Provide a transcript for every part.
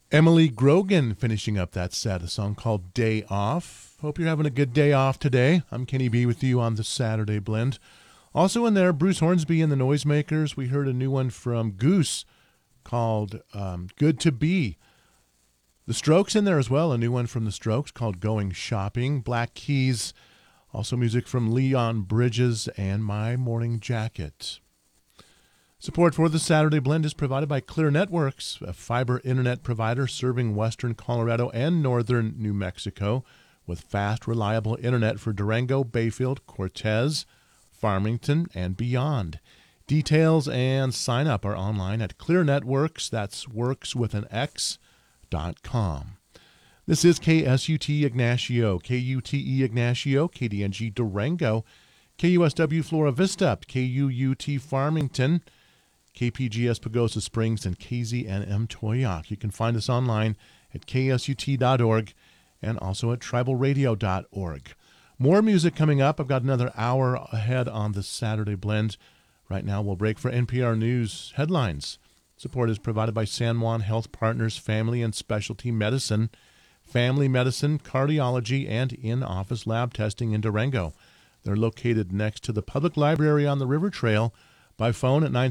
Emily Grogan finishing up that set, a song called Day Off. Hope you're having a good day off today. I'm Kenny B with you on the Saturday Blend. Also in there, Bruce Hornsby and the Noisemakers. We heard a new one from Goose called Good to Be. The Strokes in there as well, a new one from the Strokes called Going Shopping. Black Keys, also music from Leon Bridges and My Morning Jacket. Support for the Saturday Blend is provided by Clear Networks, a fiber internet provider serving western Colorado and northern New Mexico with fast, reliable internet for Durango, Bayfield, Cortez, Farmington, and beyond. Details and sign up are online at Clear Networks, that's works with an X.com. This is KSUT Ignacio, KUTE Ignacio, KDNG Durango, KUSW Flora Vista, KUUT Farmington, KPGS Pagosa Springs, and KZNM Toyoak. You can find us online at ksut.org and also at tribalradio.org. More music coming up. I've got another hour ahead on the Saturday Blend. Right now we'll break for NPR News headlines. Support is provided by San Juan Health Partners Family and Specialty Medicine, Family Medicine, Cardiology, and in-office lab testing in Durango. They're located next to the Public Library on the River Trail. By phone at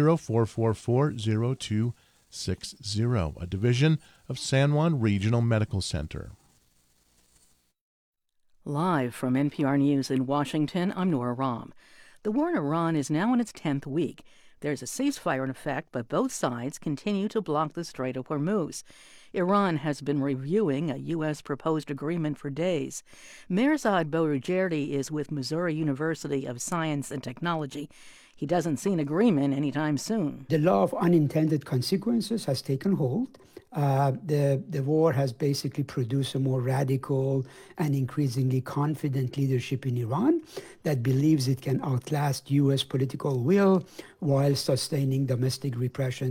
970-444-0260, a division of San Juan Regional Medical Center. Live from NPR News in Washington, I'm Nora Rahm. The war in Iran is now in its 10th week. There's a ceasefire in effect, but both sides continue to block the Strait of Hormuz. Iran has been reviewing a U.S. proposed agreement for days. Mirzad Boroujerdi is with Missouri University of Science and Technology. He doesn't see an agreement anytime soon. The law of unintended consequences has taken hold. The war has basically produced a more radical and increasingly confident leadership in Iran that believes it can outlast U.S. political will while sustaining domestic repression